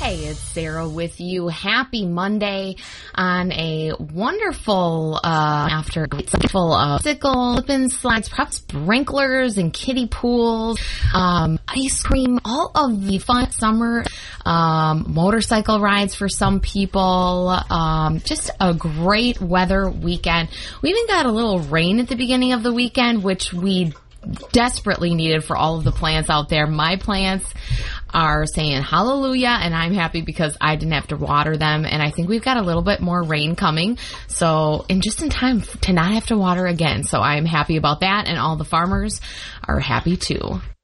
It's Sarah with you. Happy Monday on a wonderful after full of bicycle, slip and slides, perhaps sprinklers and kiddie pools, ice cream, all of the fun summer motorcycle rides for some people. Just a great weather weekend. We even got a little rain at the beginning of the weekend, which we desperately needed for all of the plants out there. My plants are saying hallelujah, and I'm happy because I didn't have to water them, and I think we've got a little bit more rain coming, and just in time to not have to water again. So I'm happy about that, and all the farmers are happy too.